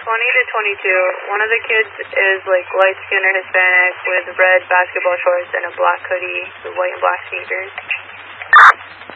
to 22. One of the kids is like light skinned or Hispanic with red basketball shorts and a black hoodie with white and black sneakers.